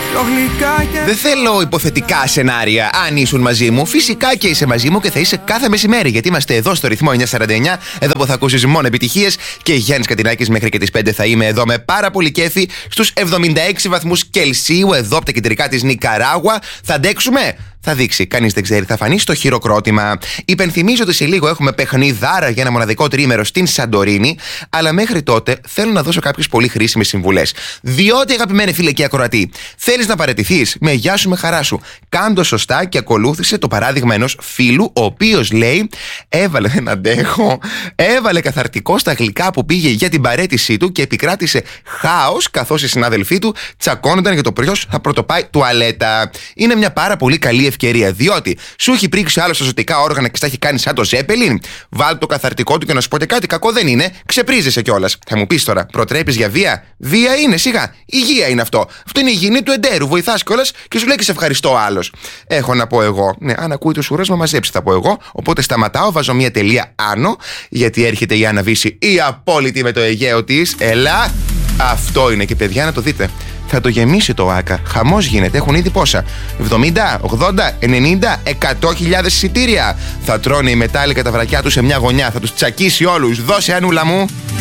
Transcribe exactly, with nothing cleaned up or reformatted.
Δεν θέλω υποθετικά σενάρια. Αν ήσουν μαζί μου, φυσικά και είσαι μαζί μου και θα είσαι κάθε μεσημέρι. Γιατί είμαστε εδώ στο ρυθμό εννιακόσια σαράντα εννιά, εδώ που θα ακούσεις μόνο επιτυχίες. Και Γιάννης Κατινάκης μέχρι και τις πέντε θα είμαι εδώ με πάρα πολύ κέφι στους εβδομήντα έξι βαθμούς Κελσίου, εδώ από τα κεντρικά της Νικαράγουα. Θα αντέξουμε? Θα δείξει, κανείς δεν ξέρει, θα φανεί στο χειροκρότημα. Υπενθυμίζω ότι σε λίγο έχουμε παιχνιδάρα για ένα μοναδικό τρίμερο στην Σαντορίνη, αλλά μέχρι τότε θέλω να δώσω κάποιες πολύ χρήσιμες συμβουλές. Διότι, αγαπημένοι φίλε και ακροατή, θέλεις να παραιτηθείς? Με γεια σου, με χαρά σου. Κάντο σωστά και ακολούθησε το παράδειγμα ενός φίλου, ο οποίος λέει: Έβαλε, δεν αντέχω, έβαλε καθαρτικό στα γλυκά που πήγε για την παραίτησή του και επικράτησε χάος, καθώς οι συνάδελφοί του τσακώνονταν για το ποιος θα πρωτοπάει τουαλέτα. Είναι μια πάρα πολύ καλή ευκαιρία, διότι σου έχει πρίξει άλλο στα ζωτικά όργανα και στα έχει κάνει σαν το Ζέπελιν. Βάλ το καθαρτικό του και να σου πω και κάτι, κακό δεν είναι, ξεπρίζεσαι κιόλας. Θα μου πεις τώρα, προτρέπεις για βία? Βία είναι, σιγά. Υγεία είναι αυτό. Αυτό είναι η υγιεινή του εντέρου. Βοηθάς κιόλας και σου λέει και σε ευχαριστώ άλλος. Έχω να πω εγώ. Ναι, αν ακούει το σουρές, μα μαζέψει, θα πω εγώ. Οπότε σταματάω, βάζω μία τελεία άνω, γιατί έρχεται η Άννα Βύση, η απόλυτη με το Αιγαίο της. Ελά, αυτό είναι και παιδιά να το δείτε. Θα το γεμίσει το ΆΚΑ. Χαμός γίνεται. Έχουν ήδη πόσα? εβδομήντα, ογδόντα, ενενήντα, εκατό χιλιάδες εισιτήρια. Θα τρώνε οι μετάλλικα τα βρακιά τους σε μια γωνιά. Θα τους τσακίσει όλους. Δώσε, Ανούλα μου.